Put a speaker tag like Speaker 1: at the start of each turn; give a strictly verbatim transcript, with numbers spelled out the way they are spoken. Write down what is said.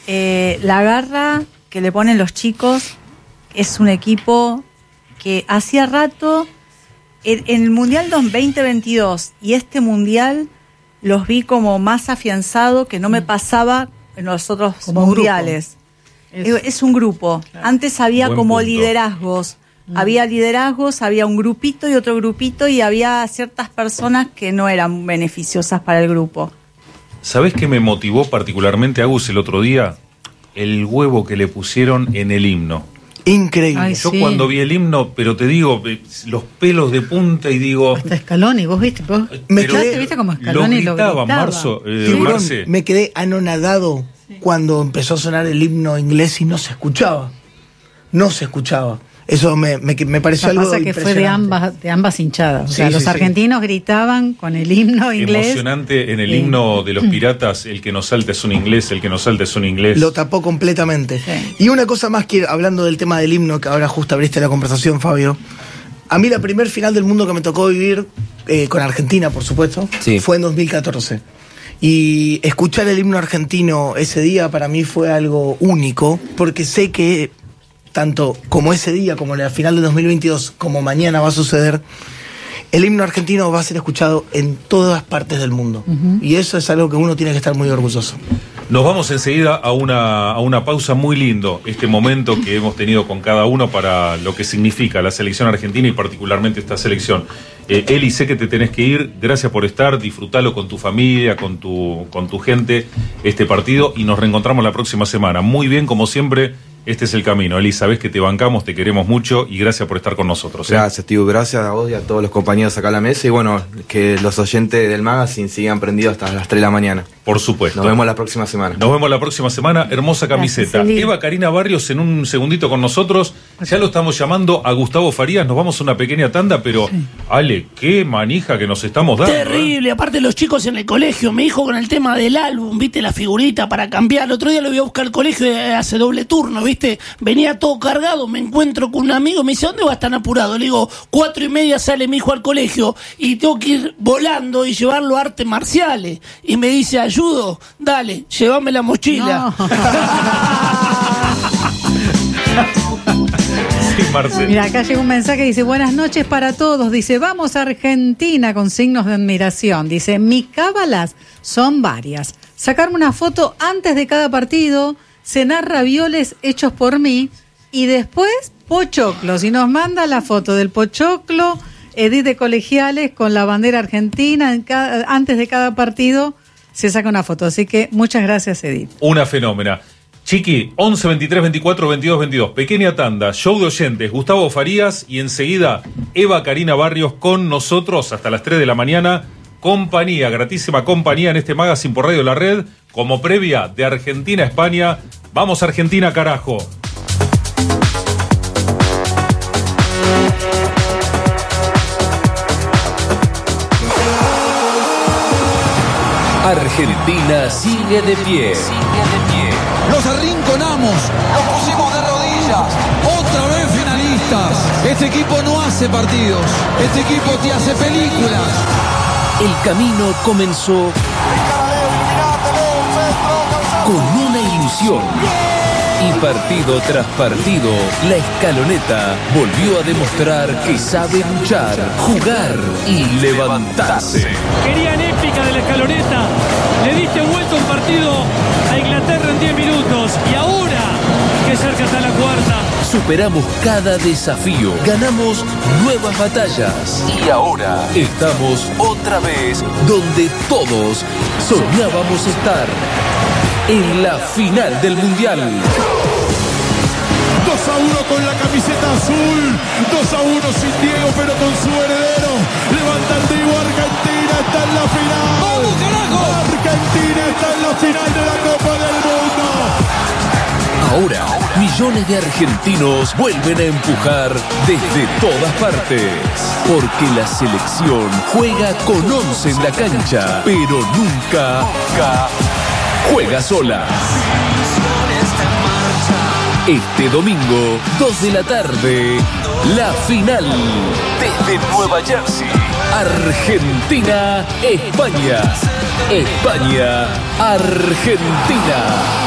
Speaker 1: eh, la garra que le ponen los chicos es un equipo que hacía rato, en, en el Mundial veinte veintidós y este Mundial los vi como más afianzado que no me pasaba en los otros como mundiales. Es, es un grupo. Claro. Antes había Buen como punto. liderazgos. Mm. Había liderazgos, había un grupito y otro grupito y había ciertas personas que no eran beneficiosas para el grupo.
Speaker 2: ¿Sabés qué me motivó particularmente, Agus, el otro día? El huevo que le pusieron en el himno.
Speaker 3: Increíble.
Speaker 2: Ay, Yo sí. cuando vi el himno, pero te digo, los pelos de punta y digo...
Speaker 4: Hasta Scaloni, vos viste, vos
Speaker 3: me quedé,
Speaker 4: ¿te viste como Scaloni
Speaker 2: lo gritaba, lo gritaba. Marzo, eh,
Speaker 3: sí,
Speaker 2: Marce.
Speaker 3: Me quedé anonadado sí. cuando empezó a sonar el himno inglés y no se escuchaba. No se escuchaba. Eso me, me, me pareció algo
Speaker 4: pasa que fue de ambas, de ambas hinchadas. O sea, sí, los sí, argentinos sí. gritaban con el himno inglés.
Speaker 2: Emocionante en el himno de los piratas, el que nos salta es un inglés, el que nos salta es un inglés.
Speaker 3: Lo tapó completamente. Sí. Y una cosa más, que hablando del tema del himno, que ahora justo abriste la conversación, Fabio. A mí la primer final del mundo que me tocó vivir, eh, con Argentina, por supuesto, sí. fue en dos mil catorce. Y escuchar el himno argentino ese día para mí fue algo único, porque sé que tanto como ese día, como en la final de dos mil veintidós, como mañana va a suceder, el himno argentino va a ser escuchado en todas partes del mundo. Uh-huh. Y eso es algo que uno tiene que estar muy orgulloso.
Speaker 2: Nos vamos enseguida a una, a una pausa. Muy lindo este momento que hemos tenido con cada uno para lo que significa la selección argentina y particularmente esta selección. Eh, Eli, sé que te tenés que ir. Gracias por estar. Disfrutalo con tu familia, con tu, con tu gente, este partido. Y nos reencontramos la próxima semana. Muy bien, como siempre. Este es el camino, Eli, sabés que te bancamos, te queremos mucho y gracias por estar con nosotros. ¿eh?
Speaker 5: Gracias, tío, gracias a vos y a todos los compañeros acá a la mesa y bueno, que los oyentes del Magazine sigan prendidos hasta las tres de la mañana.
Speaker 2: Por supuesto.
Speaker 5: Nos vemos la próxima semana.
Speaker 2: Nos vemos la próxima semana, hermosa camiseta. Gracias, Eva Karina Barrios en un segundito con nosotros, ya lo estamos llamando a Gustavo Farías, nos vamos a una pequeña tanda, pero sí. Ale, qué manija que nos estamos dando.
Speaker 6: Terrible, ¿eh? Aparte los chicos en el colegio, mi hijo con el tema del álbum, viste, la figurita para cambiar, el otro día lo voy a buscar al colegio y hace doble turno, viste, venía todo cargado, me encuentro con un amigo, me dice, ¿dónde vas tan apurado? Le digo, cuatro y media sale mi hijo al colegio y tengo que ir volando y llevarlo a artes marciales. Y me dice, ayudo, dale, llévame la mochila. No.
Speaker 2: Sí, Marce.
Speaker 4: Mira, acá llega un mensaje, dice, buenas noches para todos, dice, vamos a Argentina, con signos de admiración. Dice, mis cábalas son varias. Sacarme una foto antes de cada partido, cenar ravioles hechos por mí y después pochoclos. Y nos manda la foto del pochoclo, Edith de Colegiales con la bandera argentina. En cada, antes de cada partido se saca una foto. Así que muchas gracias, Edith.
Speaker 2: Una fenómena. Chiqui, once, veintitrés, veinticuatro, veintidós, veintidós. Pequeña tanda, show de oyentes, Gustavo Farías y enseguida Eva Karina Barrios con nosotros hasta las tres de la mañana. Compañía, gratísima compañía en este Magazine por Radio La Red, como previa de Argentina a España. Vamos Argentina, carajo.
Speaker 7: Argentina sigue de pie. Sigue de pie.
Speaker 8: Los arrinconamos, los pusimos de rodillas. Otra vez finalistas. Este equipo no hace partidos. Este equipo te hace películas.
Speaker 7: El camino comenzó con una ilusión. Y partido tras partido, la Escaloneta volvió a demostrar que sabe luchar, jugar y levantarse.
Speaker 9: Querían épica de la Escaloneta. Le diste vuelta un partido a Inglaterra en diez minutos. Y ahora, que cerca está la cuarta.
Speaker 7: Superamos cada desafío, ganamos nuevas batallas. Y ahora estamos otra vez donde todos soñábamos estar. En la final del Mundial.
Speaker 8: dos a uno con la camiseta azul. dos a uno sin Diego, pero con su heredero. Levanta el Diego, Argentina está en la final. ¡Vamos, carajo! Argentina está en la final de la Copa del Mundo.
Speaker 7: Ahora, millones de argentinos vuelven a empujar desde todas partes. Porque la selección juega con once en la cancha, pero nunca, nunca juega sola. Este domingo, dos de la tarde, la final. Desde Nueva Jersey, Argentina, España. España, Argentina.